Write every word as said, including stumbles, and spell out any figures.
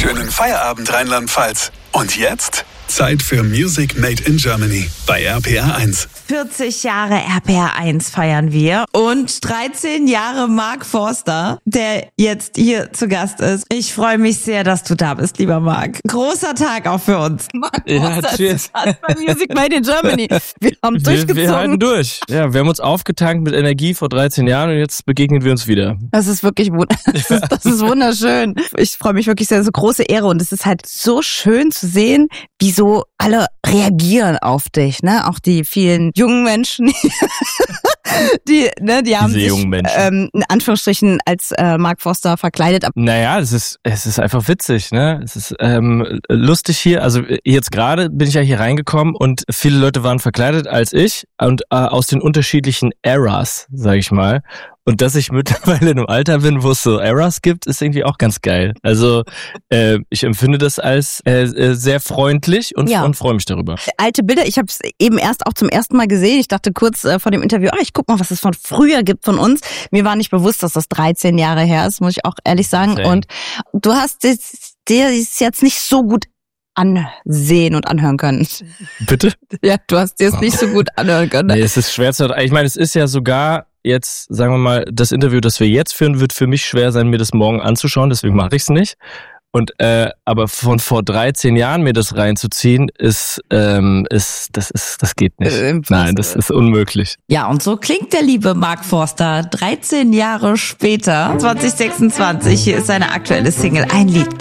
Schönen Feierabend, Rheinland-Pfalz. Und jetzt Zeit für Music Made in Germany bei R P R eins. vierzig Jahre R P R eins feiern wir und dreizehn Jahre Mark Forster, der jetzt hier zu Gast ist. Ich freue mich sehr, dass du da bist, lieber Mark. Großer Tag auch für uns. Mark Ja, Forster cheers. ist bei Music Made in Germany. Wir haben Wir, durchgezogen. wir halten durch. Ja, wir haben uns aufgetankt mit Energie vor dreizehn Jahren und jetzt begegnen wir uns wieder. Das ist wirklich wund- das ist, das ist wunderschön. Ich freue mich wirklich sehr, so große Ehre und es ist halt so schön zu sehen, wie so alle reagieren auf dich, ne? Auch die vielen jungen Menschen, die, ne, die haben Diese sich jungen Menschen. ähm, in Anführungsstrichen als äh, Mark Forster verkleidet. Naja, es ist, es ist einfach witzig, ne? Es ist ähm, lustig hier. Also jetzt gerade bin ich ja hier reingekommen und viele Leute waren verkleidet als ich und äh, aus den unterschiedlichen Eras, sag ich mal. Und dass ich mittlerweile in einem Alter bin, wo es so Eras gibt, ist irgendwie auch ganz geil. Also äh, ich empfinde das als äh, äh, sehr freundlich und, Ja. und freue mich darüber. Alte Bilder, ich habe es eben erst auch zum ersten Mal gesehen. Ich dachte kurz äh, vor dem Interview, ah, ich guck mal, was es von früher gibt von uns. Mir war nicht bewusst, dass das dreizehn Jahre her ist, muss ich auch ehrlich sagen. Same. Und du hast es- dir es jetzt nicht so gut ansehen und anhören können. Bitte? Ja, du hast dir es nicht so gut anhören können. Nee, es ist schwer zu... Ich meine, es ist ja sogar jetzt, sagen wir mal, das Interview, das wir jetzt führen, wird für mich schwer sein, mir das morgen anzuschauen, deswegen mache ich es nicht. Und äh, aber von vor dreizehn Jahren mir das reinzuziehen, ist, ähm, ist, das ist, das geht nicht. Äh, Nein, das ist unmöglich. Ja, und so klingt der liebe Mark Forster dreizehn Jahre später, zwanzig sechsundzwanzig. Hier ist seine aktuelle Single, ein Lied bei